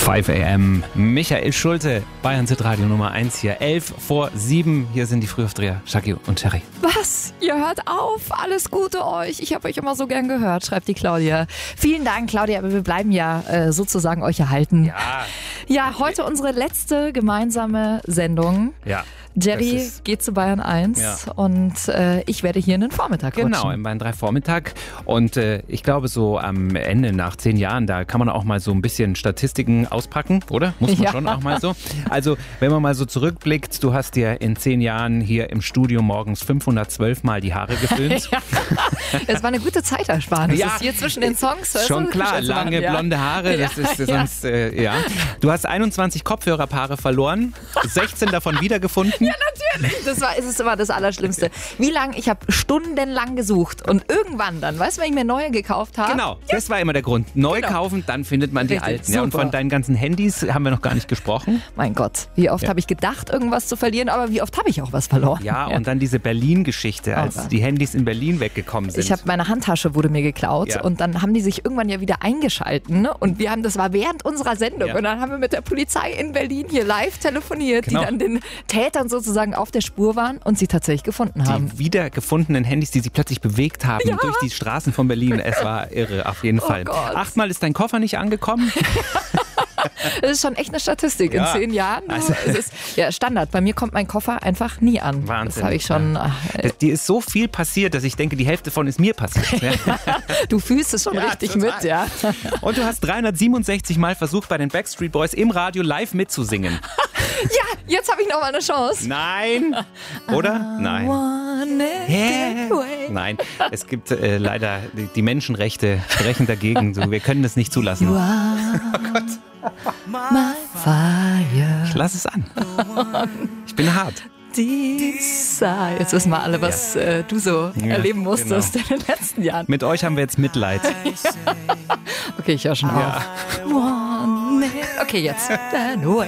5 a.m. Michael Schulte, Bayern Hit Radio Nummer 1 hier. 6:11. Hier sind die Frühaufdreher, Shaggy und Terry. Was? Ihr hört auf? Alles Gute euch. Ich habe euch immer so gern gehört, schreibt die Claudia. Vielen Dank, Claudia, aber wir bleiben ja sozusagen euch erhalten. Ja, heute unsere letzte gemeinsame Sendung. Ja. Jerry geht zu Bayern 1 und ich werde hier in den Vormittag rutschen. Genau, in Bayern 3 Vormittag. Und ich glaube, so am Ende, nach 10 Jahren, da kann man auch mal so ein bisschen Statistiken auspacken, oder? Muss man schon auch mal so. Also, wenn man mal so zurückblickt, du hast dir in 10 Jahren hier im Studio morgens 512 Mal die Haare geföhnt. Es war eine gute Zeitersparnis. Das ist hier zwischen den Songs. Schon klar, lange blonde Haare, das ist sonst, Du hast 21 Kopfhörerpaare verloren, 16 davon wiedergefunden. Ja, natürlich. Es ist immer das Allerschlimmste. Wie lange? Ich habe stundenlang gesucht und irgendwann dann, weißt du, wenn ich mir neue gekauft habe? Genau, das war immer der Grund. Neu kaufen, dann findet man die alten. Ja, und von deinen ganzen Handys haben wir noch gar nicht gesprochen. Mein Gott, wie oft habe ich gedacht, irgendwas zu verlieren, aber wie oft habe ich auch was verloren? Ja, und dann diese Berlin-Geschichte, als die Handys in Berlin weggekommen sind. Meine Handtasche wurde mir geklaut und dann haben die sich irgendwann ja wieder eingeschalten, ne? Und das war während unserer Sendung und dann haben wir mit der Polizei in Berlin hier live telefoniert, die dann den Tätern sozusagen auf der Spur waren und sie tatsächlich gefunden haben. Die wiedergefundenen Handys, die sich plötzlich bewegt haben durch die Straßen von Berlin. Es war irre, auf jeden Fall. Gott. 8-mal ist dein Koffer nicht angekommen. Das ist schon echt eine Statistik in 10 Jahren. Es ist Standard. Bei mir kommt mein Koffer einfach nie an. Wahnsinn. Das habe ich schon. Dir ist so viel passiert, dass ich denke, die Hälfte von ist mir passiert. Du fühlst es schon richtig total mit, ja. Und du hast 367 Mal versucht, bei den Backstreet Boys im Radio live mitzusingen. Ja, jetzt habe ich noch mal eine Chance. Nein. Oder? Nein. Nein, es gibt leider, die Menschenrechte sprechen dagegen. So, wir können das nicht zulassen. You are my fire. Ich lass es an. Ich bin hart. Jetzt wissen wir alle, was du so erleben musstest in den letzten Jahren. Mit euch haben wir jetzt Mitleid. Okay, ich höre schon auf. Okay, jetzt.